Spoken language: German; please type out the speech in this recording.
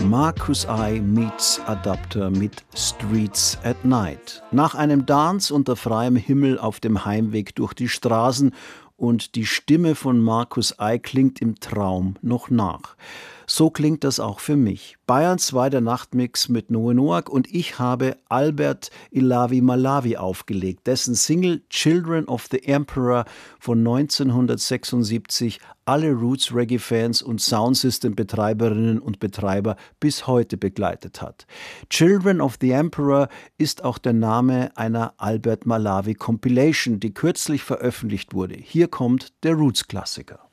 Marcus I meets Adapter mit Streets at Night. Nach einem Dance unter freiem Himmel auf dem Heimweg durch die Straßen und die Stimme von Marcus I klingt im Traum noch nach. So klingt das auch für mich. Bayerns zweiter Nachtmix mit Noe Noack und ich habe Albert Ilavi Malawi aufgelegt, dessen Single Children of the Emperor von 1976 alle Roots-Reggae-Fans und Soundsystem-Betreiberinnen und Betreiber bis heute begleitet hat. Children of the Emperor ist auch der Name einer Albert Malawi Compilation, die kürzlich veröffentlicht wurde. Hier kommt der Roots-Klassiker.